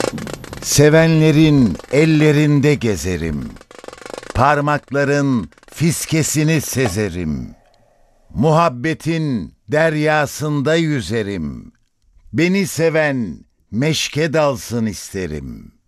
Sevenlerin ellerinde gezerim. Parmakların fiskesini sezerim. Muhabbetin deryasında yüzerim. Beni seven meşke dalsın isterim.